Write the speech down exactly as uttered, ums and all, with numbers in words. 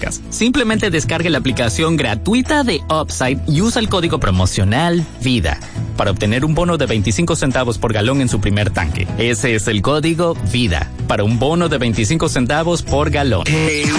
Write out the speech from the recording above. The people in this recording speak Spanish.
Simplemente descargue la aplicación gratuita de Upside y usa el código promocional VIDA para obtener un bono de veinticinco centavos por galón en su primer tanque. Ese es el código VIDA para un bono de veinticinco centavos por galón. Hey,